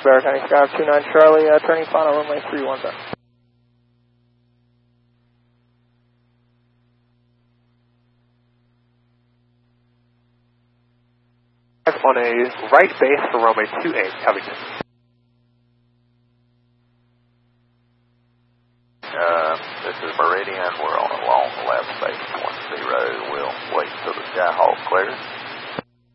Bear County Sky 29 Charlie, turning final runway 310. On a right base for runway 28, Covington. This is Meridian. We're on a long left base 10. We'll wait till the Skyhawk clears.